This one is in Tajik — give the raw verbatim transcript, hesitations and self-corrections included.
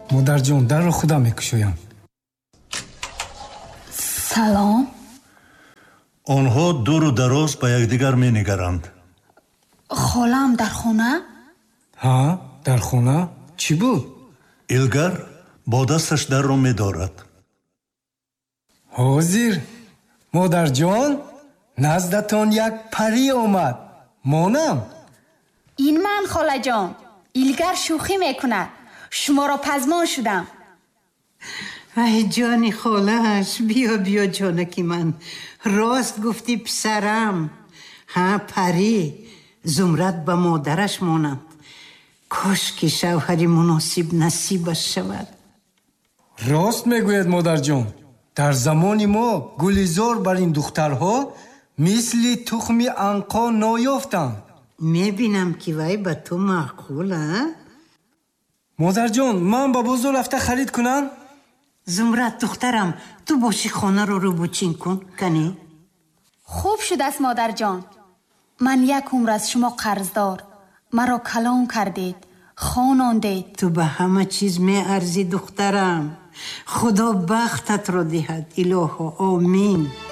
модарҷон, дарро худам мекушоям. салом. онҳо дуру дароз ба якдигар менигаранд. холам дар хона? ҳа, дар хона? чӣ буд? илгар бо дасташ дарро медорад. ҳозир, модарҷон, наздатон як парӣ омад. монам? ин ман, холаҷон. илгар шӯхӣ мекунад. шуморо пазмон шудам. ай ҷони холаш, биё биё ҷонаки ман. рост гуфтӣ писарам. ҳа, парӣ. зумрад ба модараш монанд. кош ки шавҳари муносиб насибаш шавад. рост мегӯяд модарҷон. дар замони мо гулизор бар ин духтарҳо мисли тухми анқо ноёфтанд. мебинам ки вай ба ту маъқул, а? модарҷон, ман ба бозор рафта харид кунам? зумрад духтарам, ту боши хонаро рӯбучин кун кани. хуб шудааст модарҷон. ман як умр аз шумо қарздор. маро калон кардед, хонондед. ту ба ҳама чиз меарзӣ духтарам. худо бахтатро диҳад. илоҳо, омин.